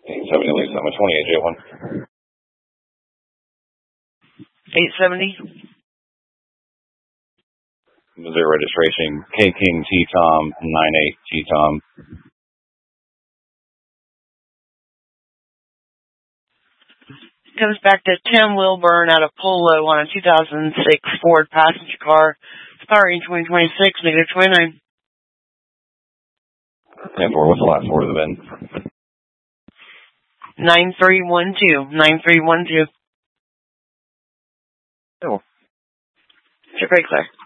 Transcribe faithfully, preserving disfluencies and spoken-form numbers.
eight seventy Lisa, I'm a twenty-eight J one. eight seventy. Missouri registration, K King T Tom, nine eight T Tom. Comes back to Tim Wilburn out of Polo on a two thousand six Ford passenger car, expiring twenty twenty-six, negative twenty-nine. ten four, what's the last four of the VIN? nine three one two. nine three one two. Oh. It's a great car.